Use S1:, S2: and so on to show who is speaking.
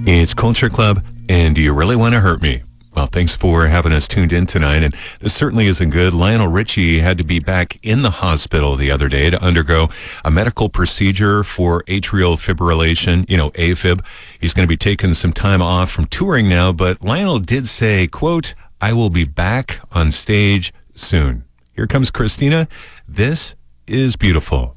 S1: It's Culture Club, and Do You Really Want to Hurt Me? Well, thanks for having us tuned in tonight, and this certainly isn't good. Lionel Richie had to be back in the hospital the other day to undergo a medical procedure for atrial fibrillation, AFib. He's going to be taking some time off from touring now, but Lionel did say, quote, "I will be back on stage soon." Here comes Christina. This is beautiful.